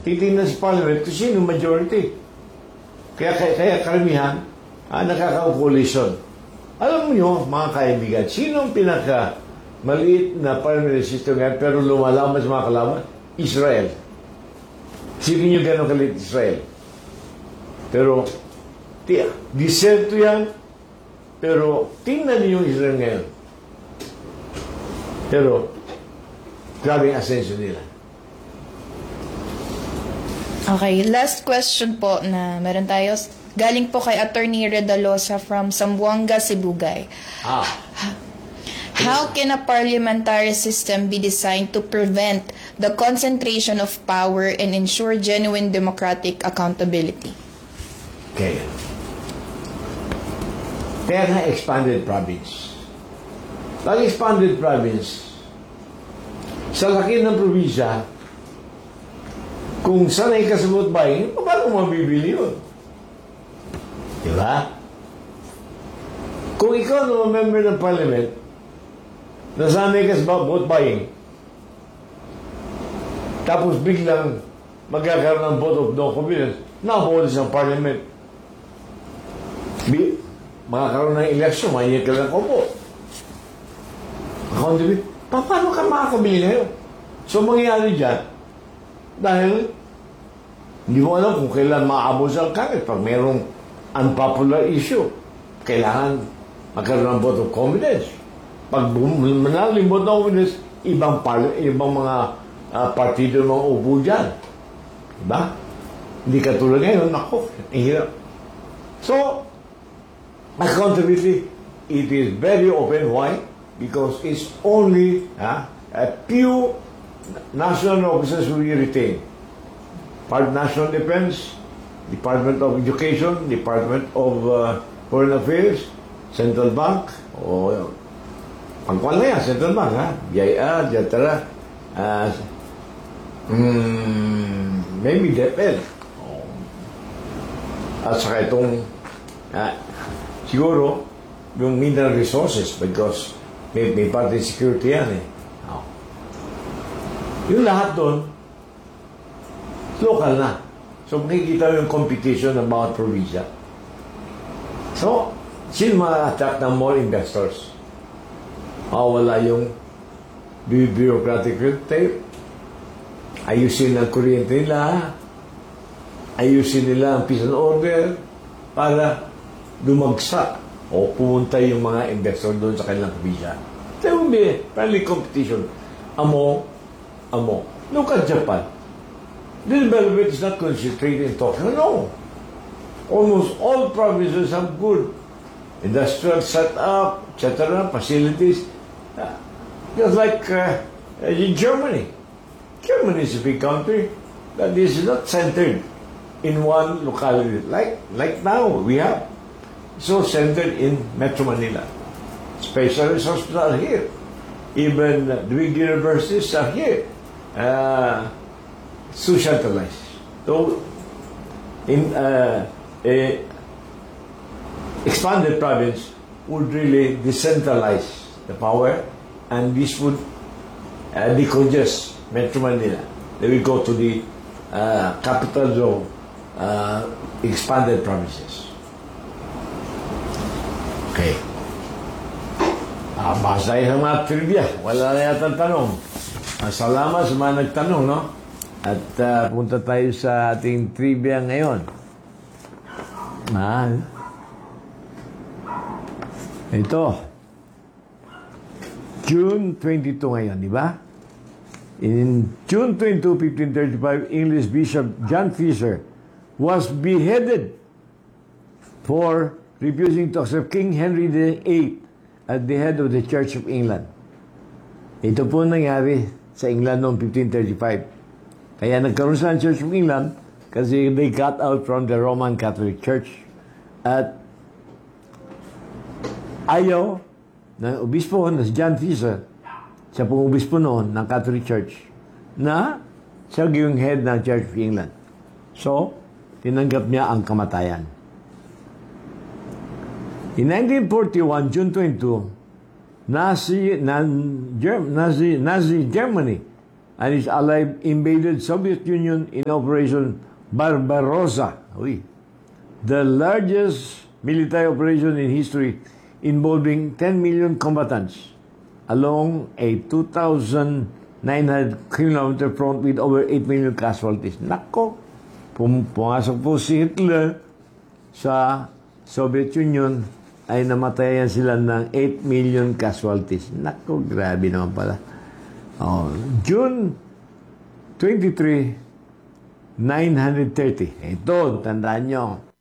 titingnan sa parliament kung sino majority. Kaya karamihan, nakaka-coalition. Alam niyo, mga kaibigan, sino ang maliit na parliamentary system ngayon pero lumalaman sa mga kalaban? Israel. Sige niyo gano'ng kalit Israel. Pero, diserto yan, pero tingnan niyo yung Israel ngayon. Pero, grabe ang ascension nila. Okay, last question po na meron tayo. Galing po kay Attorney Redalosa from Zamboanga, Sibugay. How can a parliamentary system be designed to prevent the concentration of power and ensure genuine democratic accountability? Okay. Kaya nga expanded province. Ang expanded province, sa laki ng probinsya, kung sanay ka sa vote buying, paano mabibili yun? Diba? Kung ikaw na member ng parliament, nasanay ka sa vote buying, tapos biglang magkakaroon ng vote of no confidence, nabuo sa parliament. Makakaroon ng eleksyon, mainit ka lang opo. Accountability. Paano ka makakabili ngayon? So, mangyayari dyan, dahil hindi mo alam kung kailan maabos ang kahit pag mayroong unpopular issue, kailangan magkaroon ng vote of confidence. Pag manalo yung vote of confidence, ibang mga partido mga upo dyan. Diba? Hindi katulad ngayon, ako, hirap. So, accountability, it is very open. Why? Because it's only a few national officers will be retained. National Defense, Department of Education, Department of Foreign Affairs, Central Bank, o pangkuan na yan, Central Bank, BIR, etc. Maybe DepEd. At saka itong siguro yung mineral resources because may part of security yan yung lahat doon local na. So makikita yung competition ng bawat probinsya. So sino ma-attract ng more investors? Wala yung bureaucratic red tape. Ayusin ang kuryente nila, ayusin nila ang peace and order para dumagsa o pumunta yung mga investor doon sa kanilang probinsya. There will be friendly competition among. Look at Japan. The development is not concentrated in Tokyo. No. Almost all provinces have good industrial setup, etc., facilities. Just like in Germany. Germany is a big country, but this is not centered in one locality. Like now, we have so centered in Metro Manila. Specialist hospitals are here. Even the big universities are here. So centralized. So, in expanded province would really decentralize the power, and this would decongest Metro Manila. They will go to the capitals of expanded provinces. Okay. Basta yung mga trivia. Wala na yata tanong. Salamat sa mga nagtanong, no? At punta tayo sa ating trivia ngayon. Ito. June 22 ngayon, di ba? In June 22, 1535, English Bishop John Fisher was beheaded for refusing to accept King Henry VIII at the head of the Church of England. Ito po nangyari sa England noong 1535. Kaya nagkaroon sila ng Church of England kasi they got out from the Roman Catholic Church. At ayaw ng obispo na si John Fisher, siya pong obispo noon ng Catholic Church, na siya yung head ng Church of England. So, tinanggap niya ang kamatayan. In 1941, June 22, Nazi Germany and his ally invaded Soviet Union in Operation Barbarossa, the largest military operation in history involving 10 million combatants along a 2,900-kilometer front with over 8 million casualties. Nako, pumasok po si Hitler sa Soviet Union, ay namatayan sila ng 8 million casualties. Nako, grabe naman pala. June 23, 930. Ito, tandaan nyo.